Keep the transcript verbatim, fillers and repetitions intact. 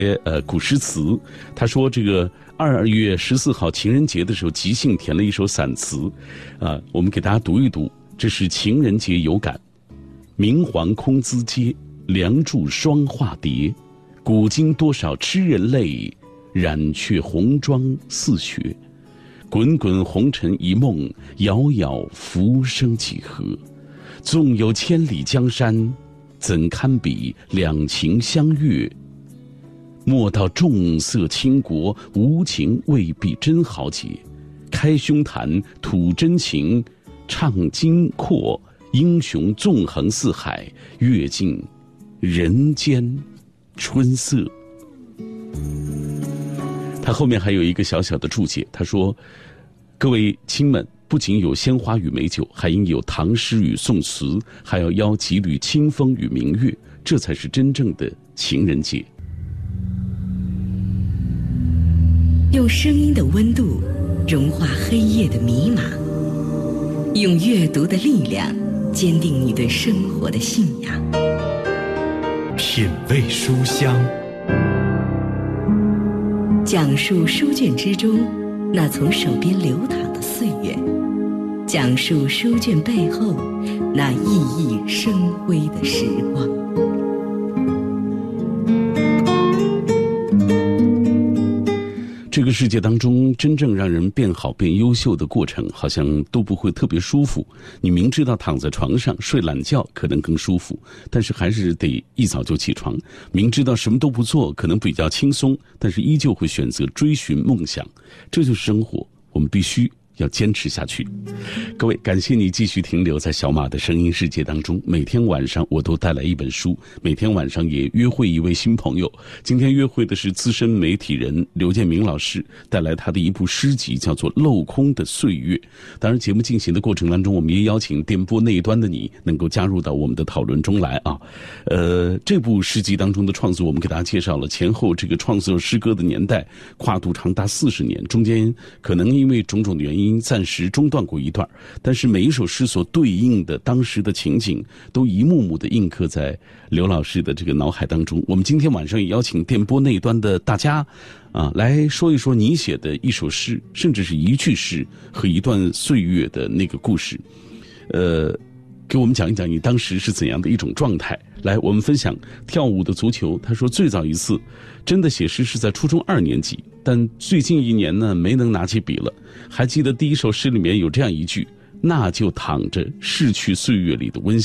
呃古诗词。他说这个二月十四号情人节的时候即兴填了一首散词，啊、呃，我们给大家读一读。这是情人节有感：明皇空淄街，梁祝双化蝶。古今多少痴人泪，染却红妆似雪。滚滚红尘一梦，遥遥浮生几何？纵有千里江山，怎堪比两情相悦？莫道重色轻国，无情未必真豪杰。开胸膛吐真情，唱金阔，英雄纵横四海，阅尽人间春色。他后面还有一个小小的注解，他说：各位亲们，不仅有鲜花与美酒，还应有唐诗与宋词，还要邀几缕清风与明月，这才是真正的情人节。 用声音的温度融化黑夜的迷茫，用阅读的力量坚定你对生活的信仰。 品味书香， 讲述书卷之中那从手边流淌的岁月，讲述书卷背后那熠熠生辉的时光。 这个世界当中，真正让人变好变优秀的过程，好像都不会特别舒服。你明知道躺在床上睡懒觉可能更舒服，但是还是得一早就起床。明知道什么都不做可能比较轻松，但是依旧会选择追寻梦想。这就是生活，我们必须要坚持下去。各位，感谢你继续停留在小马的声音世界当中。每天晚上我都带来一本书，每天晚上也约会一位新朋友。今天约会的是资深媒体人刘建明老师，带来他的一部诗集，叫做《镂空的岁月》。当然，节目进行的过程当中，我们也邀请电波那一端的你能够加入到我们的讨论中来啊。呃，这部诗集当中的创作，我们给大家介绍了前后这个创作诗歌的年代，跨度长达四十年，中间可能因为种种的原因暂时中断过一段，但是每一首诗所对应的当时的情景都一幕幕的印刻在刘老师的这个脑海当中。我们今天晚上也邀请电波那一端的大家啊，来说一说你写的一首诗，甚至是一句诗和一段岁月的那个故事。呃，给我们讲一讲你当时是怎样的一种状态。来，我们分享跳舞的足球。他说最早一次真的写诗是在初中二年级，但最近一年呢没能拿起笔了。还记得第一首诗里面有这样一句：那就躺着逝去岁月里的温馨。